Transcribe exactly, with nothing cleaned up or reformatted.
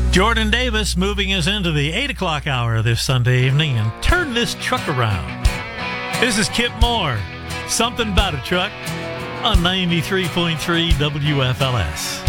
Jordan Davis moving us into the eight o'clock hour this Sunday evening and turn this truck around. This is Kip Moore, Something About a Truck on ninety-three point three W F L S.